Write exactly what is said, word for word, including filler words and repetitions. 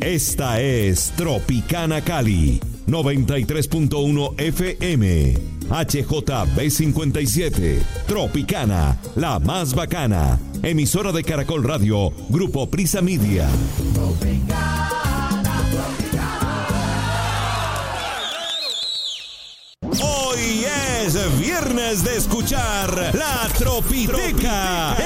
Esta es Tropicana Cali, noventa y tres punto uno F M, H J B cincuenta y siete, Tropicana, la más bacana, emisora de Caracol Radio, Grupo Prisa Media. Tropicana, Hoy es viernes de escuchar La Tropiteca